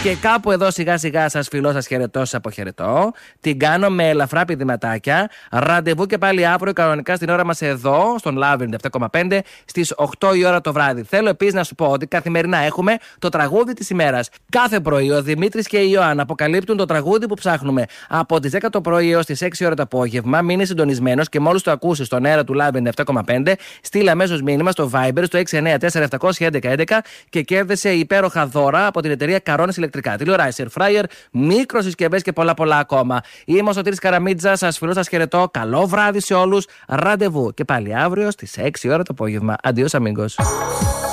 Και κάπου εδώ σιγά σιγά σας φιλώ, σας χαιρετώ, σας αποχαιρετώ. Την κάνω με ελαφρά πηδηματάκια. Ραντεβού και πάλι αύριο κανονικά στην ώρα μας εδώ, στον Love 97,5 στις 8 η ώρα το βράδυ. Θέλω επίσης να σου πω ότι καθημερινά έχουμε το τραγούδι της ημέρας. Κάθε πρωί ο Δημήτρης και η Ιωάννα αποκαλύπτουν το τραγούδι που ψάχνουμε. Από τις 10 το πρωί έως τις 6 ώρα το απόγευμα. Μείνε συντονισμένος και μόλις το ακούσεις στον αέρα του Love 97,5, στείλε αμέσως μήνυμα στο Viber στο 694-711-11 και κέρδισε υπέροχα δώρα από την εταιρεία Καρόνες Ηλεκτρικά. Τηλεοράση, air fryer, μικροσυσκευές και πολλά ακόμα. Είμαι ο Σωτήρης Καραμίτζας, σας φιλώ, σας χαιρετώ. Καλό βράδυ σε όλους. Ραντεβού και πάλι αύριο στις 6 ώρα το απόγευμα. Αντίος αμίγκος.